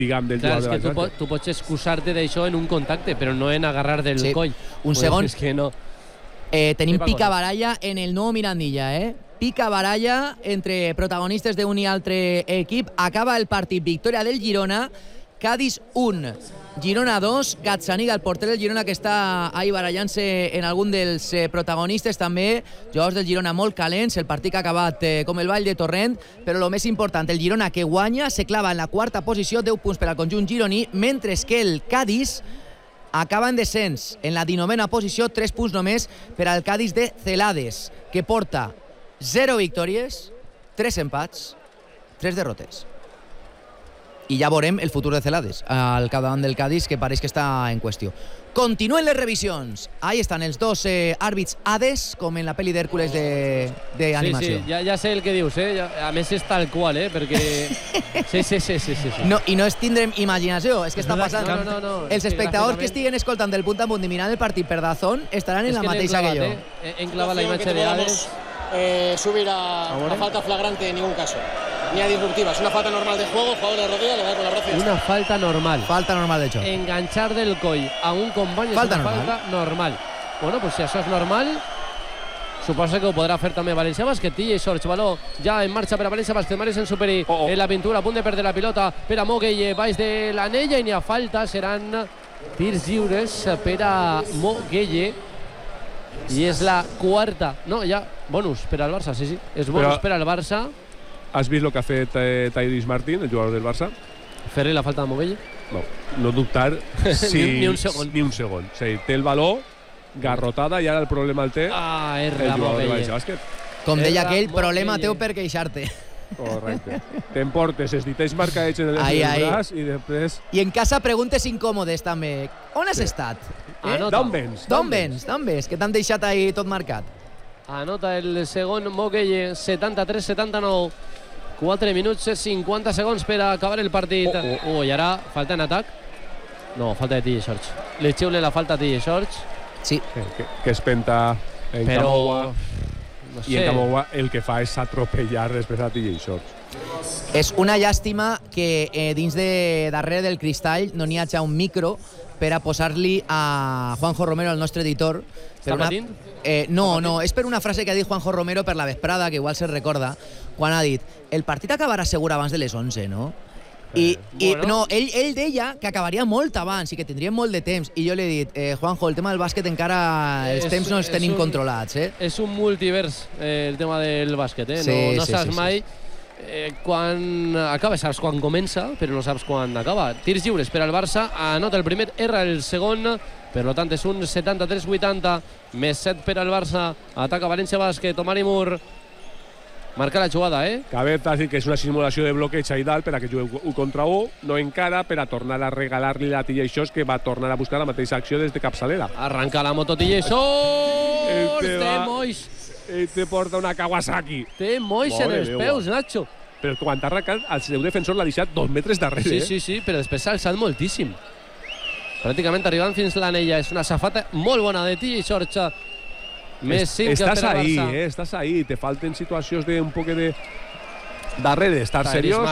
diguem, del Clar, jugador és de que tu pots excusar-te d'això en un contacte, però no en agarrar del coll. Un segon. És que no. Tenim picabaralla en el nou Mirandilla, picabaralla entre protagonistes d'un i altre equip. Acaba el partit, victòria del Girona, Cádiz 1, Girona 2, Gazzaniga, el porter del Girona, que està ahí barallant-se en algun dels protagonistes també, jugadors del Girona molt calents, el partit que ha acabat com el ball de Torrent, però el més important, el Girona que guanya, se clava en la quarta posició, 10 punts per al conjunt gironí, mentre que el Cádiz acaba en descens, en la 19a posició, 3 punts només per al Cádiz de Celades, que porta 0 victòries, 3 empats, 3 derrotes. I ja veurem el futur de Celades al capdavant del Cádiz, que pareix que està en qüestió. Continuen les revisions. Ahí estan els dos àrbits Hades, com en la pel·li d'Hèrcules d'animació. Sí, ja sé el que dius, A més és tal qual, perquè... Sí. No, i no és tindrem imaginació, és que està passant. No. Els espectadors que estiguen escoltant del punt a punt i mirant el partit per Dazón estaran en la mateixa que jo. He clavat la imatge de Hades. Subir a falta flagrante en ningún caso. Ni a disruptiva. Es una falta normal de juego, jugador de rodilla, le da con la brazo. Una falta normal. Falta normal de xoc. Enganchar del coll a un company és una falta normal. Bueno, pues si això és normal, suposa que ho podrà fer també València Bàsquet. TJ Sorge, baló ja en marxa per a València Bàsquet. Marisen superi en la pintura, a punt de perdre la pilota per a Moguelle, baix de l'anella i n'hi ha falta. Seran tirs lliures per a Moguelle. I és la quarta. No, ja, bonus per al Barça, sí. És bonus per al Barça. Has vist el que ha fet Tyrese Martin, el jugador del Barça? Fer-li la falta a Moguelle? No dubtar ni un segon. Ni un segon. O sigui, té el valor, garrotada, i ara el problema el té el jugador de València Bàsquet. Com deia aquell, problema teu per queixar-te. Correcte. T'emportes els ditells marcadets en el braç i després... I en casa preguntes incòmodes també. On has estat? D'on vens? D'on vens? Que t'han deixat ahí tot marcat. Anota el segon Moguelle, 73-79. 4 minuts i 50 segons per acabar el partit. I ara falta en atac? No, falta de TJ Sorge. Li xiule la falta a TJ Sorge. Sí. Que es penta en Camoua. No sé. I en Camoua el que fa és atropellar després a TJ Sorge. És una llàstima que dins de darrere del cristall no n'hi hagi un micro per a posar-li a Juanjo Romero, el nostre editor. Està patint? No, és per una frase que ha dit Juanjo Romero per la vesprada, que igual se recorda, quan ha dit el partit acabarà segur abans de les 11, no? No, ell deia que acabaria molt abans i que tindríem molt de temps, i jo li he dit, Juanjo, el tema del bàsquet encara els temps no els tenim controlats. És un multivers el tema del bàsquet, no saps mai quan acaba, saps quan comença, però no saps quan acaba. Tirs lliures per al Barça, anota el primer, erra el segon, per tant és un 73-80, més 7 per al Barça, ataca València Bàsquet, Omari Moore, marca la jugada, Cabeza, que és una simulació de bloqueig i dalt per a que jugui 1 contra 1, no encara, per a tornar a regalar-li la TJ Sorge, que va tornar a buscar la mateixa acció des de capçalera. Arranca la moto TJ Sorge, té moix. Te porta una Kawasaki. Té moix en els peus, Nacho. Però quan t'ha arrencat, el seu defensor l'ha deixat 2 metres darrere. Sí, però després s'ha alçat moltíssim. Pràcticament arribant fins l'anella. És una safata molt bona de TJ Sorge. Més 5 que per al Barça. Estàs ahí. Te falten situacions de un poc de... darrere, estar seriós.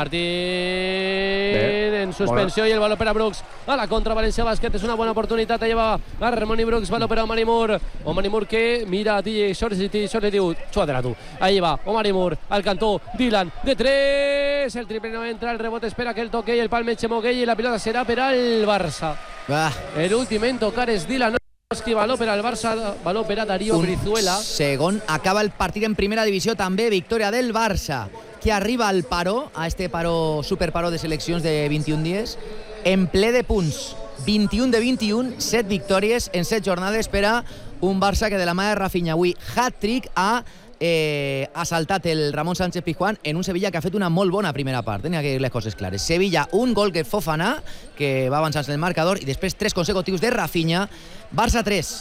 Martín en suspensió i el baló per a Brooks. A la contra València Bàsquet, és una bona oportunitat. Allà va Harmony Brooks, baló per a Omari Moore. Omari Moore que mira a TJ Sorge i TJ Sorge li diu, xua-te-la tu. Allà va Omari Moore, al cantó, Dylan, de 3. El triple no entra, el rebot espera que el toque i el palmeig Moguelle i la pilota serà per al Barça. L'últim en tocar és Dylan. Baló per al Barça, baló per a Darío Brizuela. Segon, acaba el partit en primera divisió també, victòria del Barça, que arriba al paró, a este paró, superparó de seleccions de 21 dies, en ple de punts, 21 de 21, 7 victòries en 7 jornades per a un Barça que de la mà de Rafinha avui hat-trick ha assaltat el Ramon Sánchez Pizjuán en un Sevilla que ha fet una molt bona primera part, tenia que dir les coses clares. Sevilla, un gol que Fofana, que va avançant en el marcador, i després 3 consecutius de Rafinha. Barça 3.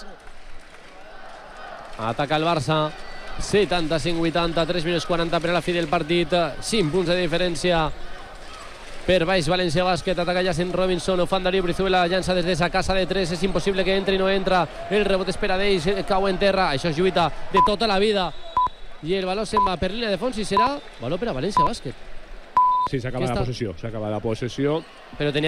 Ataca el Barça, 75-80, 3 minuts 40 per a la fi del partit, 5 punts de diferència per baix València Bàsquet. Ataca Jacen Robinson, ho fan Darío Brizuela, llança des de sa casa de 3, és impossible que entri i no entra, el rebot espera d'ells, cau en terra, això és lluita de tota la vida, i el baló se'n va per línia de fons i serà baló per a València Bàsquet. Sí, s'acaba la possessió. Però tenia